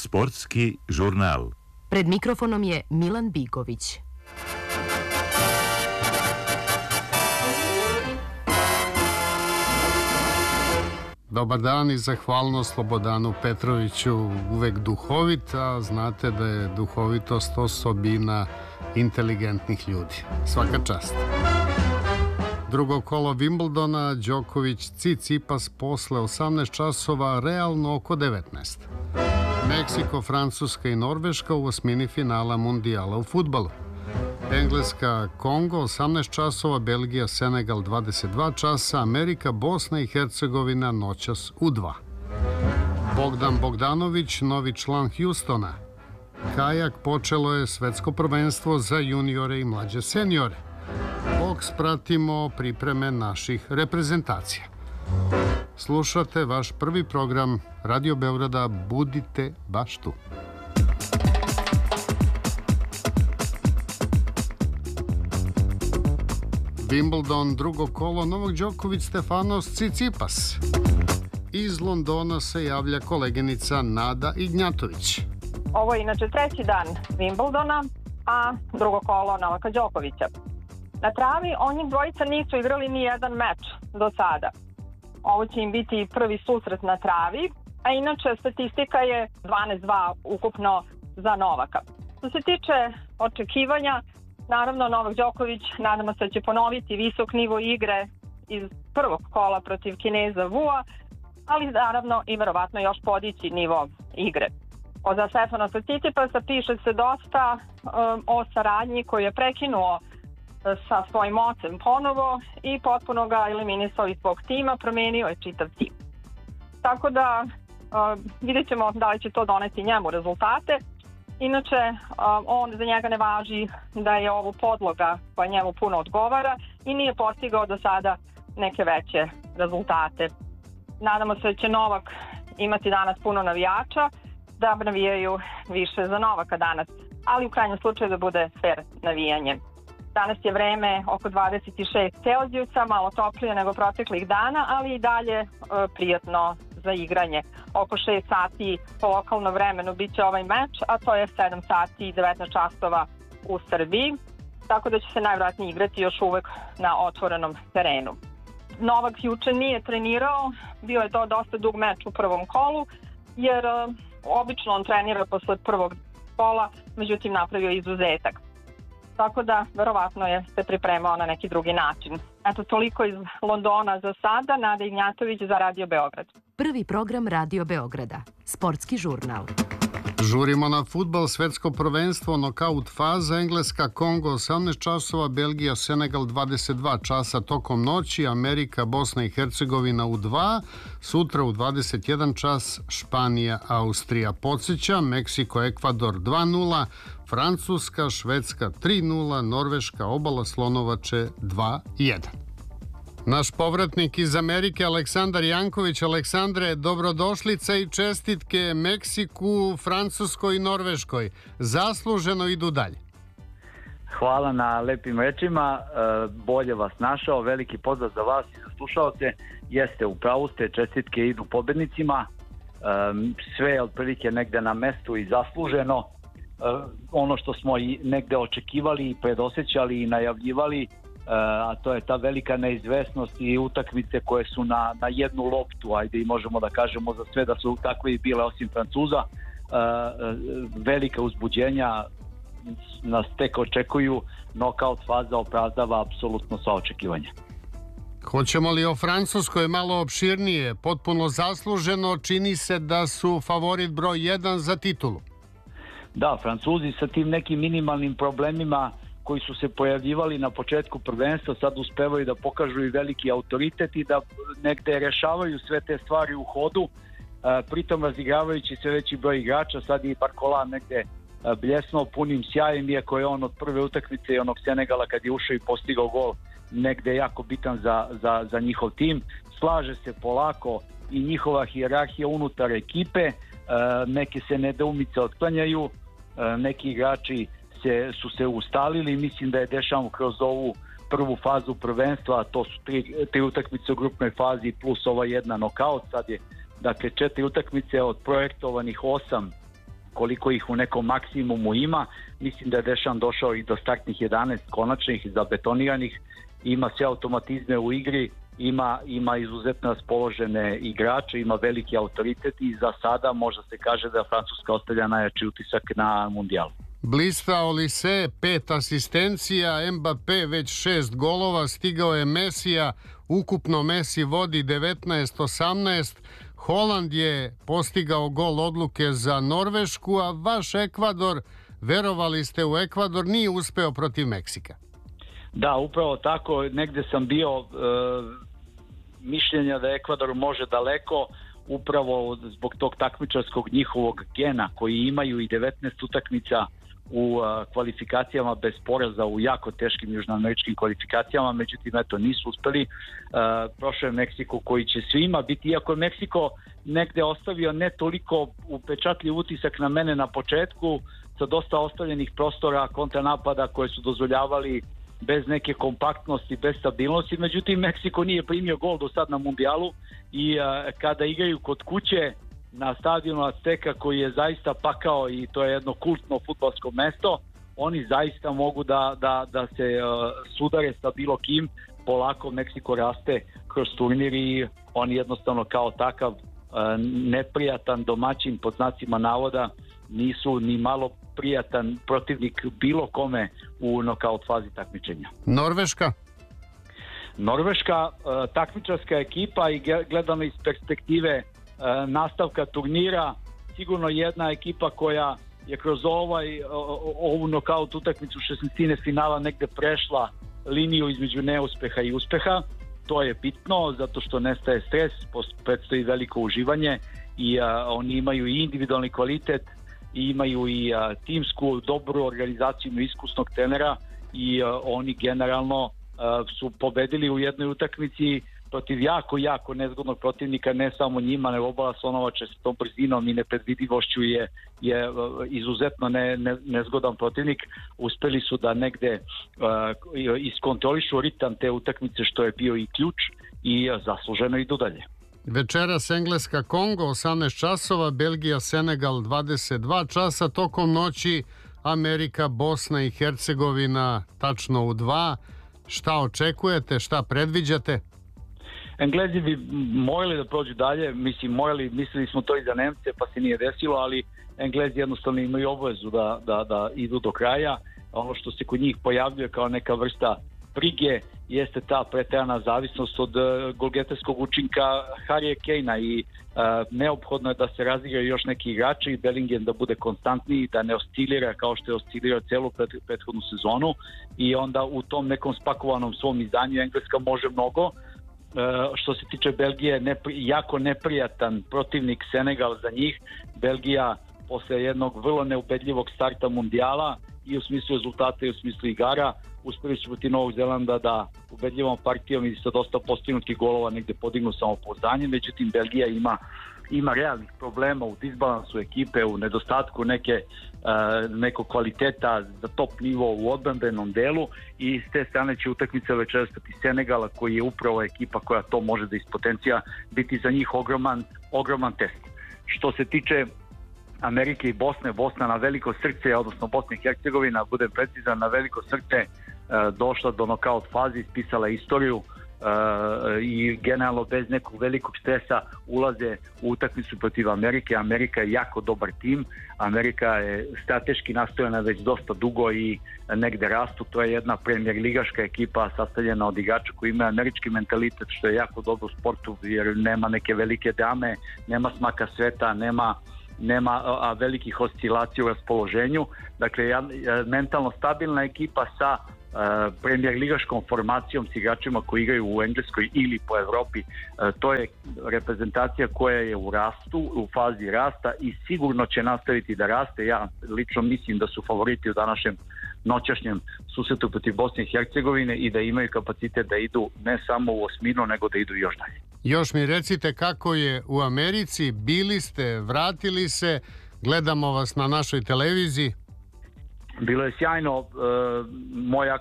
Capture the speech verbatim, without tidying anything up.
Sportski žurnal. Pred mikrofonom je Milan Bigović. Dobar dan i zahvalnost Slobodanu Petroviću, uvek duhovit, a znate da je duhovitost osobina inteligentnih ljudi. Svaka čast. Drugo kolo Wimbledona, Đoković Tsitsipas posle osamnaest časova, realno oko devetnaest. Meksiko, Francuska i Norveška u osmini finala mundijala u fudbalu. Engleska, Kongo, osamnaest časova, Belgija, Senegal, dvadeset dva časa, Amerika, Bosna i Hercegovina noćas u dva. Bogdan Bogdanović, novi član Hjustona. Kajak, počelo je svetsko prvenstvo za juniore i mlađe seniore. Boks, pratimo pripreme naših reprezentacija. Slušate vaš prvi program Radio Beograda, budite baš tu. Wimbledon, drugo kolo, Novak Đoković, Stefanos Tsitsipas. Iz Londona se javlja koleginica Nada Ignjatović. Ovo je inače treći dan Wimbledona, a drugo kolo Novaka Đokovića. Na travi oni dvojica nisu igrali ni jedan meč do sada. Ovo će im biti prvi susret na travi, a inače statistika je dvanaest dva ukupno za Novaka. Što se tiče očekivanja, naravno Novak Đoković nadamo se da će ponoviti visok nivo igre iz prvog kola protiv Kineza Vua, ali naravno i verovatno još podići nivo igre. O za Stefaноса Tsitsipasa piše se dosta um, o saradnji koju je prekinuo sa svojim ocem ponovo i potpuno ga eliminisao iz svog tima, promenio je čitav tim. Tako da uh, vidjet ćemo da li će to doneti njemu rezultate. Inače, uh, on za njega ne važi da je ovo podloga koja njemu puno odgovara i nije postigao do sada neke veće rezultate. Nadamo se da će Novak imati danas puno navijača, da navijaju više za Novaka danas, ali u krajnjem slučaju da bude fair navijanje. Danas je vreme oko dvadeset šest Celzijusa, malo toplije nego proteklih dana, ali i dalje e, prijatno za igranje. Oko šest sati po lokalnom vremenu bit će ovaj meč, a to je sedam sati i devetnaest časova u Srbiji, tako da će se najvjerojatnije igrati još uvek na otvorenom terenu. Novak juče nije trenirao, bio je to dosta dug meč u prvom kolu, jer e, obično on trenira posle prvog kola, međutim napravio izuzetak. Tako da, verovatno je se pripremao na neki drugi način. Eto, toliko iz Londona za sada. Nada Ignjatović za Radio Beograd. Prvi program Radio Beograda. Sportski žurnal. Žurimo na fudbal, svetsko prvenstvo, nokaut faza, Engleska, Kongo, osamnaest časova, Belgija, Senegal, dvadeset dva časa tokom noći, Amerika, Bosna i Hercegovina u dva, sutra u dvadeset jedan čas, Španija, Austrija. Podsećam, Meksiko, Ekvador dva nula, Francuska, Švedska tri nula, Norveška, Obala Slonovače dva jedan. Naš povratnik iz Amerike, Aleksandar Janković. Aleksandre, dobrodošlica i čestitke Meksiku, Francuskoj i Norveškoj. Zasluženo idu dalje. Hvala na lepim rečima, bolje vas našao, veliki pozdrav za vas i za slušaoce. Jeste, u pravu ste, čestitke idu pobednicima, sve je otprilike negde na mestu i zasluženo. Ono što smo i negde očekivali i predosećali i najavljivali, a to je ta velika neizvesnost i utakmice koje su na, na jednu loptu, ajde i možemo da kažemo za sve da su takve i bile osim Francuza. Velika uzbuđenja nas tek očekuju, nokaut faza opravdava apsolutno sva očekivanja. Hoćemo li o Francuskoj malo opširnije? Potpuno zasluženo, čini se da su favorit broj jedan za titulu. Da, Francuzi sa tim nekim minimalnim problemima koji su se pojavljivali na početku prvenstva sad uspevaju da pokažu i veliki autoritet i da negde rešavaju sve te stvari u hodu, pritom razigravajući sve veći broj igrača. Sad je Barcola negde bljesnuo punim sjajem, iako je on od prve utakmice i onog Senegala kad je ušao i postigao gol negde jako bitan za, za, za njihov tim. Slaže se polako i njihova hijerarhija unutar ekipe, neke se nedoumice otklanjaju, neki igrači se, su se ustalili. Mislim da je dešavamo kroz ovu prvu fazu prvenstva, a to su tri, tri utakmice u grupnoj fazi plus ova jedna nokaut. Sad je dakle četiri utakmice od projektovanih osam koliko ih u nekom maksimumu ima. Mislim da je Dešan došao i do startnih jedanaest konačnih, zabetoniranih, ima sve automatizme u igri, ima, ima izuzetno raspoložene igrače, ima veliki autoritet i za sada možda se kaže da Francuska ostavlja najjači utisak na mundijalu. Blistao Olise, pet asistencija, Mbappé već šest golova, stigao je Mesija, ukupno Messi vodi devetnaest osamnaest, Holand je postigao gol odluke za Norvešku, a vaš Ekvador, verovali ste u Ekvador, nije uspeo protiv Meksika. Da, upravo tako, negde sam bio e, mišljenja da Ekvador može daleko, upravo zbog tog takmičarskog njihovog gena koji imaju i devetnaest utakmica u a, kvalifikacijama bez poraza u jako teškim južnoameričkim kvalifikacijama, međutim eto nisu uspeli. A, prošao je Meksiko koji će svima biti, iako je Meksiko negde ostavio ne toliko upečatljiv utisak na mene na početku, sa dosta ostavljenih prostora kontranapada koje su dozvoljavali bez neke kompaktnosti, bez stabilnosti, međutim Meksiko nije primio gol do sad na mundijalu i a, kada igraju kod kuće na stadionu Azteka koji je zaista pakao i to je jedno kultno fudbalsko mesto, oni zaista mogu da, da, da se uh, sudare sa bilo kim. Polako Meksiko raste kroz turnir i on jednostavno kao takav uh, neprijatan domaćin pod znacima navoda, nisu ni malo prijatan protivnik bilo kome u nokaut fazi takmičenja. Norveška? Norveška, uh, takmičarska ekipa i gledano iz perspektive nastavka turnira, sigurno jedna ekipa koja je kroz ovaj, ovu nokaut utakmicu šesnaestine finala negde prešla liniju između neuspeha i uspeha. To je bitno zato što nestaje stres, predstoji veliko uživanje i a, oni imaju i individualni kvalitet i imaju i a, timsku dobru organizaciju iskusnog trenera i a, oni generalno a, su pobedili u jednoj utakmici protiv jako, jako nezgodnog protivnika, ne samo njima, nego Obala Sonovače s tom brzinom i nepredvidivošću je, je izuzetno ne, ne, nezgodan protivnik. Uspeli su da negde uh, iskontrolišu ritam te utakmice, što je bio i ključ i uh, zasluženo idu dalje. Večeras Engleska Kongo osamnaest časova, Belgija Senegal dvadeset dva časa, tokom noći Amerika Bosna i Hercegovina tačno u dva. Šta očekujete, šta predviđate? Englezi bi morali da prođu dalje, mislim morali, mislili smo to i za Nemce pa se nije desilo, ali Englezi jednostavno imaju obavezu da, da, da idu do kraja. Ono što se kod njih pojavljuje kao neka vrsta brige jeste ta preterana zavisnost od uh, golgeterskog učinka Harryja Kanea i uh, neophodno je da se razigraju još neki igrači i Bellingham da bude konstantniji, da ne oscilira kao što je oscilirao celu pret, prethodnu sezonu i onda u tom nekom spakovanom svom izdanju Engleska može mnogo. Uh, što se tiče Belgije, nepri, jako neprijatan protivnik Senegal za njih. Belgija posle jednog vrlo neubedljivog starta mundijala i u smislu rezultata i u smislu igara uspeli su protiv Novog Zelanda da ubedljivom partijom i sa dosta postignutih golova negde podignu samopouzdanje, međutim Belgija ima ima realnih problema u disbalansu ekipe, u nedostatku neke, uh, nekog kvaliteta za top nivo u odbrambenom delu i s te strane će utakmica večeras protiv Senegala, koji je upravo ekipa koja to može da ispotencija, biti za njih ogroman, ogroman test. Što se tiče Amerike i Bosne, Bosna na veliko srce, odnosno Bosna i Hercegovina, budem precizan, na veliko srce uh, došla do nokaut fazi, ispisala istoriju Uh, i generalno bez nekog velikog stresa ulaze u utakmicu protiv Amerike. Amerika je jako dobar tim, Amerika je strateški nastrojena već dosta dugo i negde rastu. To je jedna premijer ligaška ekipa sastavljena od igrača koji imaju američki mentalitet, što je jako dobro u sportu jer nema neke velike drame, nema smaka sveta, nema nema a, velikih oscilacija u raspoloženju. Dakle, ja, mentalno stabilna ekipa sa Uh, premijer ligaškom formacijom s igračima koji igraju u Engleskoj ili po Evropi, uh, to je reprezentacija koja je u rastu, u fazi rasta i sigurno će nastaviti da raste. Ja lično mislim da su favoriti u današnjem noćašnjem susretu protiv Bosne i Hercegovine i da imaju kapacitet da idu ne samo u osminu, nego da idu još dalje. Još mi recite kako je u Americi, bili ste, vratili se, gledamo vas na našoj televiziji. Bilo je sjajno, uh, moja